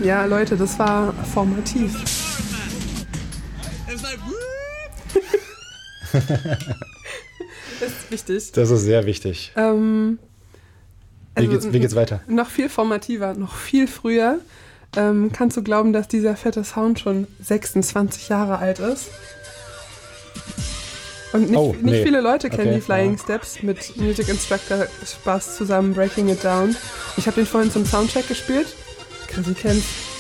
Ja, Leute, das war formativ. Das ist wichtig. Das ist sehr wichtig. Wie geht's weiter? Noch viel formativer, noch viel früher. Kannst du glauben, dass dieser fette Sound schon 26 Jahre alt ist? Und nicht viele Leute kennen die Flying Steps mit Music Instructor Spaß zusammen, Breaking It Down. Ich habe den vorhin zum Soundcheck gespielt. Chrissy kennt's.